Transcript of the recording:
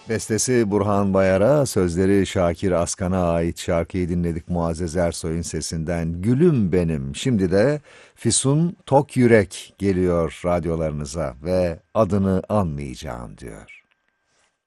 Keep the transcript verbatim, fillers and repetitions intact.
Bestesi Burhan Bayar'a, sözleri Şakir Askan'a ait şarkıyı dinledik Muazzez Ersoy'un sesinden. Gülüm benim. Şimdi de Füsun Tok Yürek geliyor radyolarınıza ve adını anmayacağım diyor.